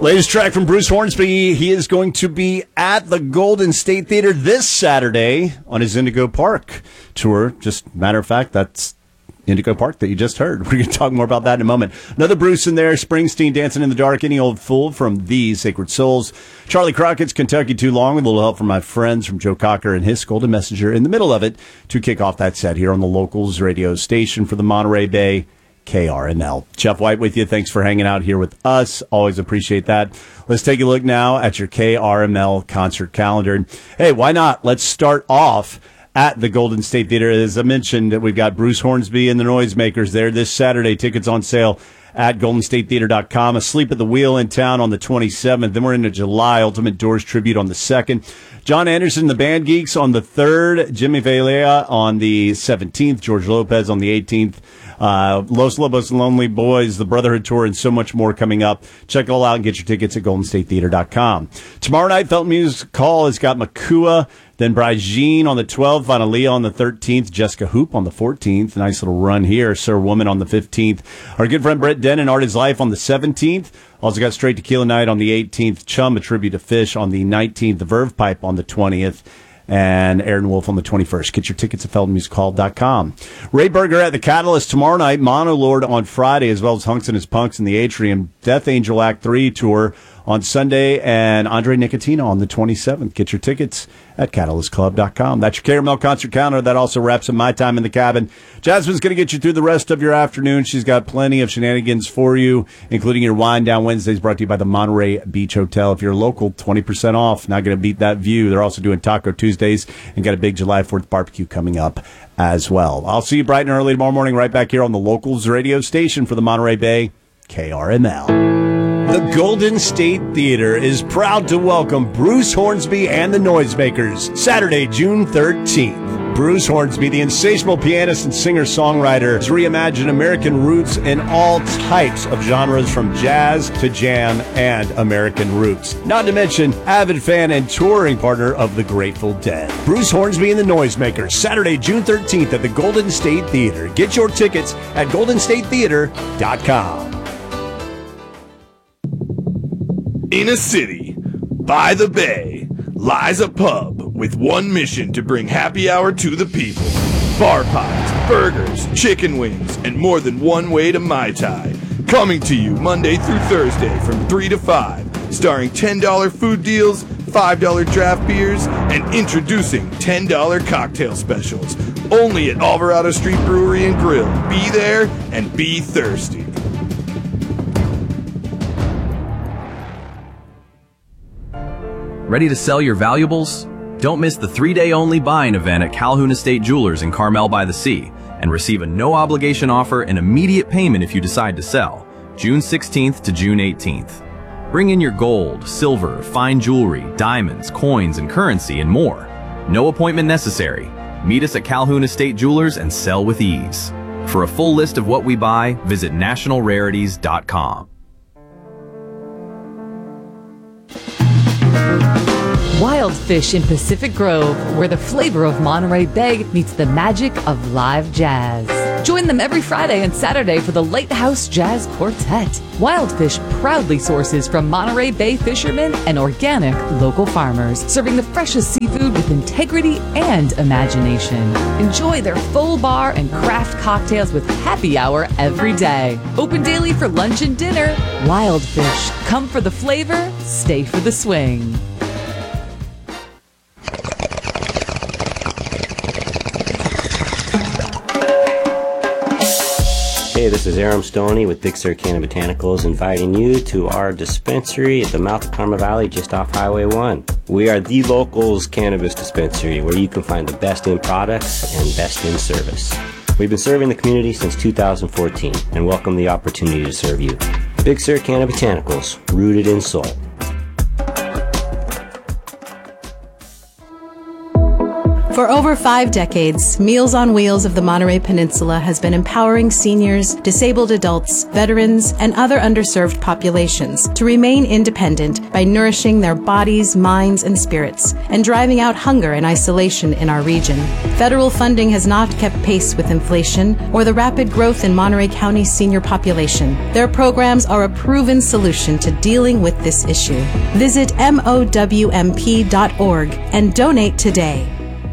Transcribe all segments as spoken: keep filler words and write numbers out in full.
Latest track from Bruce Hornsby. He is going to be at the Golden State Theater this Saturday on his Indigo Park tour. Just matter of fact, that's Indigo Park that you just heard. We're going to talk more about that in a moment. Another Bruce in there, Springsteen, Dancing in the Dark, Any Old Fool from The Sacred Souls. Charlie Crockett's Kentucky Too Long, with a little help from my friends from Joe Cocker and his Golden Messenger in the middle of it to kick off that set here on the Locals radio station for the Monterey Bay, K R M L. Jeff White with you. Thanks for hanging out here with us. Always appreciate that. Let's take a look now at your K R M L concert calendar. Hey, why not? Let's start off at the Golden State Theater. As I mentioned, we've got Bruce Hornsby and the Noisemakers there this Saturday. Tickets on sale at golden state theater dot com. Asleep at the Wheel in town on the twenty-seventh. Then we're into July. Ultimate Doors Tribute on the second. John Anderson, the Band Geeks on the third. Jimmy Velea on the seventeenth. George Lopez on the eighteenth. Uh, Los Lobos and Lonely Boys, the Brotherhood Tour, and so much more coming up. Check it all out and get your tickets at golden state theater dot com. Tomorrow night, Felton Music Hall has got Makua, then Bryce Jean on the twelfth, Vanalia on the thirteenth, Jessica Hoop on the fourteenth. Nice little run here. Sir Woman on the fifteenth. Our good friend Brett Dennen, Art is Life on the seventeenth. Also got Straight Tequila Night on the eighteenth. Chum, a tribute to Fish on the nineteenth. The Verve Pipe on the twentieth. And Aaron Wolf on the twenty-first. Get your tickets at felton music hall dot com. Ray Berger at the Catalyst tomorrow night. Monolord on Friday, as well as Hunks and His Punks in the Atrium. Death Angel Act three tour on Sunday, and Andre Nicotino on the twenty-seventh. Get your tickets at catalyst club dot com. That's your K R M L concert calendar. That also wraps up my time in the cabin. Jasmine's going to get you through the rest of your afternoon. She's got plenty of shenanigans for you, including your Wind Down Wednesdays, brought to you by the Monterey Beach Hotel. If you're local, twenty percent off. Not going to beat that view. They're also doing Taco Tuesdays and got a big July fourth barbecue coming up as well. I'll see you bright and early tomorrow morning right back here on the Locals radio station for the Monterey Bay, K R M L. The Golden State Theater is proud to welcome Bruce Hornsby and the Noisemakers, Saturday, June thirteenth. Bruce Hornsby, the insatiable pianist and singer-songwriter, has reimagined American roots in all types of genres, from jazz to jam and American roots. Not to mention, avid fan and touring partner of the Grateful Dead. Bruce Hornsby and the Noisemakers, Saturday, June thirteenth at the Golden State Theater. Get your tickets at golden state theater dot com. In a city, by the bay, lies a pub with one mission to bring happy hour to the people. Bar pies, burgers, chicken wings, and more than one way to Mai Tai. Coming to you Monday through Thursday from three to five, starring ten dollar food deals, five dollar draft beers, and introducing ten dollar cocktail specials. Only at Alvarado Street Brewery and Grill. Be there and be thirsty. Ready to sell your valuables? Don't miss the three-day-only buying event at Calhoun Estate Jewelers in Carmel by the Sea and receive a no-obligation offer and immediate payment if you decide to sell, June sixteenth to June eighteenth. Bring in your gold, silver, fine jewelry, diamonds, coins, and currency, and more. No appointment necessary. Meet us at Calhoun Estate Jewelers and sell with ease. For a full list of what we buy, visit national rarities dot com. Wild Fish in Pacific Grove, where the flavor of Monterey Bay meets the magic of live jazz. Join them every Friday and Saturday for the Lighthouse Jazz Quartet. Wild Fish proudly sources from Monterey Bay fishermen and organic local farmers, serving the freshest seafood with integrity and imagination. Enjoy their full bar and craft cocktails with happy hour every day. Open daily for lunch and dinner. Wild Fish. Come for the flavor, stay for the swing. Hey, this is Aram Stoney with Big Sur Canna Botanicals, inviting you to our dispensary at the mouth of Carmel Valley just off Highway one. We are the locals cannabis dispensary where you can find the best in products and best in service. We've been serving the community since two thousand fourteen and welcome the opportunity to serve you. Big Sur Canna Botanicals, rooted in soul. For over five decades, Meals on Wheels of the Monterey Peninsula has been empowering seniors, disabled adults, veterans, and other underserved populations to remain independent by nourishing their bodies, minds, and spirits, and driving out hunger and isolation in our region. Federal funding has not kept pace with inflation or the rapid growth in Monterey County's senior population. Their programs are a proven solution to dealing with this issue. Visit M O W M P dot org and donate today.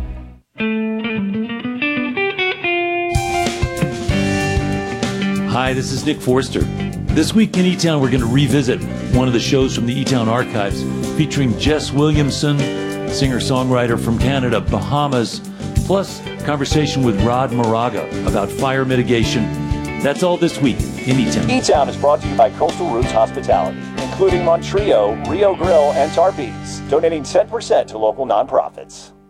Hi, this is Nick Forster. This week in E-Town, we're going to revisit one of the shows from the E-Town archives featuring Jess Williamson, singer-songwriter from Canada, Bahamas, plus conversation with Rod Moraga about fire mitigation. That's all this week in E-Town. E-Town is brought to you by Coastal Roots Hospitality, including Montrio, Rio Grill, and Tarpees, donating ten percent to local nonprofits.